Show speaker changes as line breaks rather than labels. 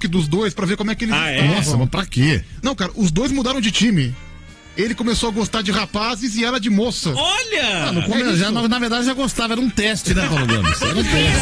Facebook dos dois pra ver como é que eles estavam.
Nossa, mas pra quê?
Não, cara, os dois mudaram de time. Ele começou a gostar de rapazes e ela de moça.
Olha!
Na verdade já gostava, era um teste, né, Paulo Gomes? Era um teste.